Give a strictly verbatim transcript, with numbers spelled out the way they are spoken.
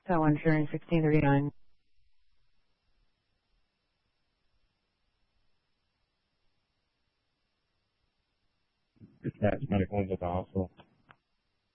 Tower Insurance, sixteen thirty-nine. Dispatch medical into the hospital.